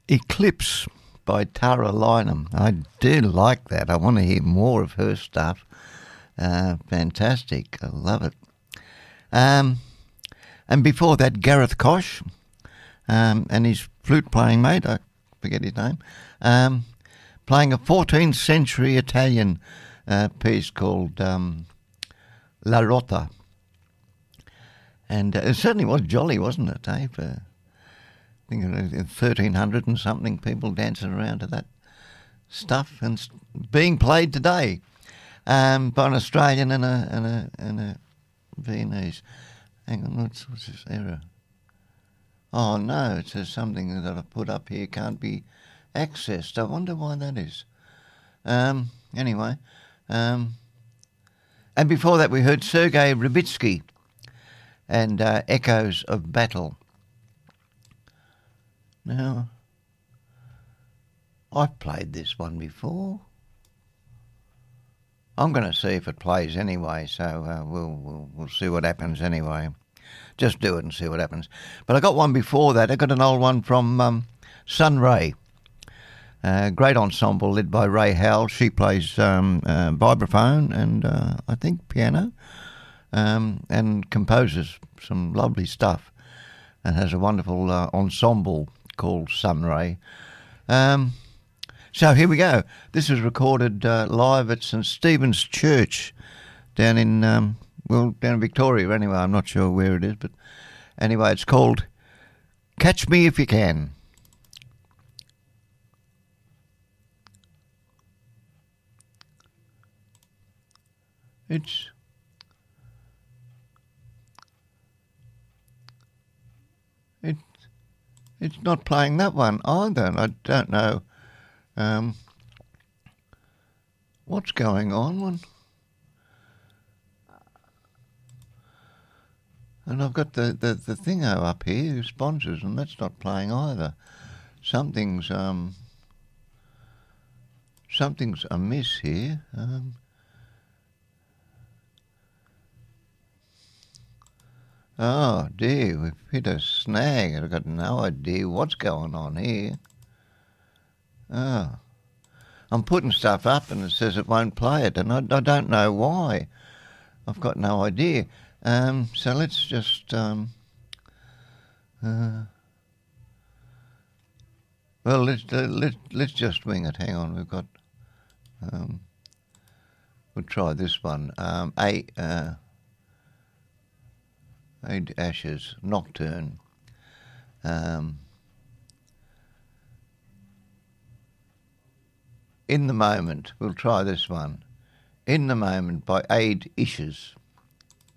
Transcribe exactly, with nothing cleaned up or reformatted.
Eclipse by Tara Lynham. I do like that. I want to hear more of her stuff. Uh, fantastic. I love it. Um, and before that, Gareth Koch um, and his flute-playing mate, I forget his name, um, playing a fourteenth century Italian uh, piece called um, La Rota. And uh, it certainly was jolly, wasn't it, eh? For, I think it was thirteen hundred and something people dancing around to that stuff, and being played today um, by an Australian and a and a and a Viennese. Hang on, what's, what's this error? Oh no, it says something that I've put up here can't be accessed. I wonder why that is. Um, anyway, um, and before that we heard Sergei Rubitsky and uh, Echoes of Battle. Now, I've played this one before. I'm going to see if it plays anyway, so uh, we'll, we'll we'll see what happens anyway. Just do it and see what happens. But I got one before that. I got an old one from um, Sunray. Uh, great ensemble led by Ray Howell. She plays um, uh, vibraphone and uh, I think piano, um, and composes some lovely stuff, and has a wonderful uh, ensemble called Sunray. Um, so here we go. This was recorded uh, live at St Stephen's Church down in, um, well, down in Victoria anyway. I'm not sure where it is, but anyway, it's called Catch Me If You Can. It's it it's not playing that one either. I don't know um, what's going on. One. And I've got the, the, the thingo up here, sponsors, and that's not playing either. Something's um something's amiss here. Um, Oh dear, we've hit a snag. I've got no idea what's going on here. Oh, I'm putting stuff up and it says it won't play it, and I, I don't know why. I've got no idea. Um, so let's just... Um, uh, well, let's, uh, let's, let's just wing it. Hang on, we've got... Um, we'll try this one. Um, a... Uh, Eight Ashes, Nocturne. Um, In the Moment, we'll try this one. In the Moment by Aid Ishes.